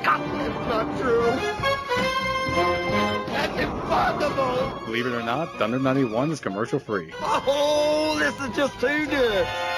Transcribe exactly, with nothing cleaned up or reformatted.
God, it's not true. That's impossible. Believe it or not, Thunder ninety-one is commercial free. Oh, this is just too good.